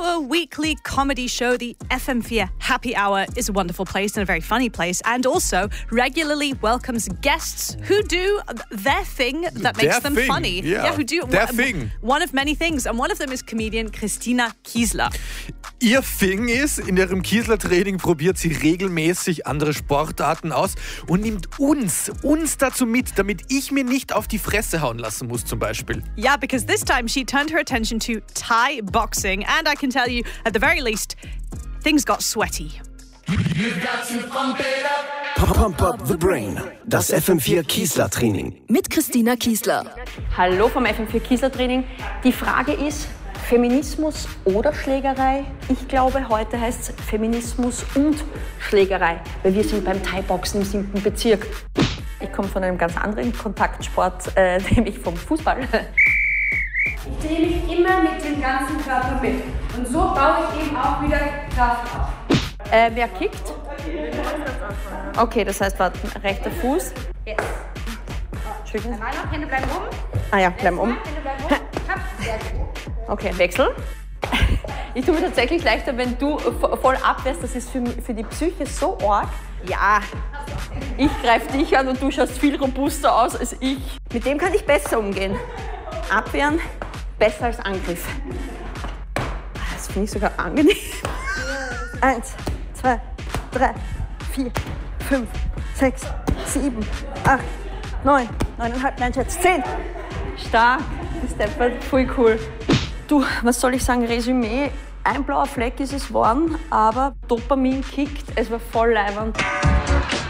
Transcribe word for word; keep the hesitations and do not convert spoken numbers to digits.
Our weekly comedy show, the F M four Happy Hour, is a wonderful place and a very funny place, and also regularly welcomes guests who do their thing that makes their them thing. funny. Yeah, yeah who do their one, thing. One of many things, and one of them is comedian Christina Kiesler. Ihr Thing ist, in ihrem Kiesler-Training probiert sie regelmäßig andere Sportarten aus und nimmt uns, uns dazu mit, damit ich mir nicht auf die Fresse hauen lassen muss zum Beispiel. Yeah, because this time she turned her attention to Thai boxing, and I can tell you, at the very least, things got sweaty. Pump up the brain. Das F M four Kiesler-Training. Mit Christina Kiesler. Hallo vom F M four Kiesler-Training. Die Frage ist, Feminismus oder Schlägerei? Ich glaube, heute heißt es Feminismus und Schlägerei, weil wir sind beim Thai-Boxen im siebten Bezirk. Ich komme von einem ganz anderen Kontaktsport, äh, nämlich vom Fußball. Ich drehe mich immer mit dem ganzen Körper mit. Und so baue ich eben auch wieder Kraft auf. Äh, wer kickt? Okay, das heißt, warte, rechter Fuß. Yes. Entschuldigung. Einmal noch, Hände bleiben oben. Ah ja, bleiben um. Hände bleiben oben. Hopp, sehr gut. Okay, Wechsel. Ich tue mir tatsächlich leichter, wenn du voll abwehrst. Das ist für, für die Psyche so arg. Ja, ich greife dich an und du schaust viel robuster aus als ich. Mit dem kann ich besser umgehen. Abwehren, besser als Angriff. Das finde ich sogar angenehm. Eins, zwei, drei, vier, fünf, sechs, sieben, acht, neun, neuneinhalb, nein, Schatz, zehn. Stark, das ist voll cool. Du, was soll ich sagen, Resümee, ein blauer Fleck ist es geworden, aber Dopamin kickt, es war voll leibernd.